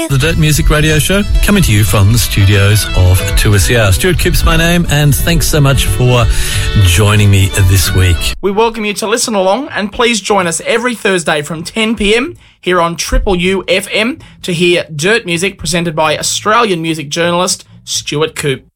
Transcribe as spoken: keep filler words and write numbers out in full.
with The Dirt Music Radio Show, coming to you from the studios of two S E R. Stuart Coop's my name, and thanks so much for joining me this week. We welcome you to listen along, and please join us every Thursday from ten p.m. here on Triple U F M to hear Dirt Music presented by Australian music journalist Stuart Coop.